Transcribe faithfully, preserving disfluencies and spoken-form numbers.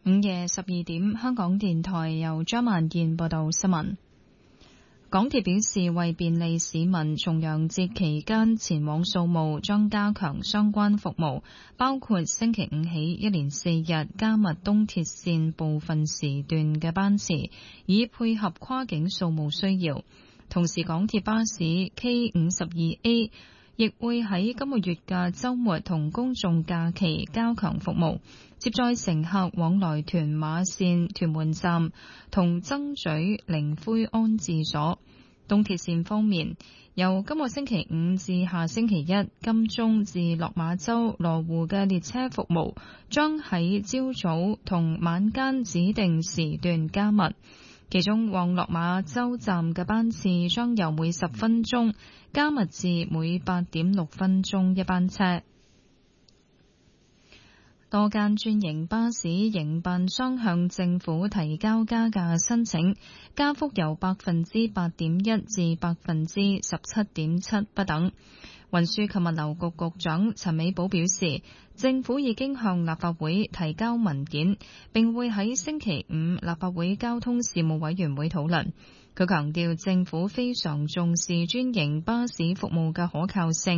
午夜十二點，香港電台由張萬燕報道新聞。港鐵表示，為便利市民重陽節期間前往掃墓，將加強相關服務，包括星期五起一連四日加密東鐵綫部分時段嘅班次，以配合跨境掃墓需要。同時，港鐵巴士 K 五十二 A 亦會喺今個月嘅週末同公眾假期加強服務，接載乘客往來屯馬綫屯門站同曾咀靈灰安置所。東鐵綫方面，由今個星期五至下星期一，金鐘至落馬洲羅湖嘅列車服務將喺朝早同晚間指定時段加密。其中往落馬洲站嘅班次將由每十分鐘加密至每八點六分鐘一班車。多間專營巴士營辦商向政府提交加價申請，加幅由百分之八點一至百分之十七點七不等。運輸及物流局局長陳美寶表示，政府已經向立法會提交文件，並會喺星期五立法會交通事務委員會討論。佢強調，政府非常重視專營巴士服務嘅可靠性。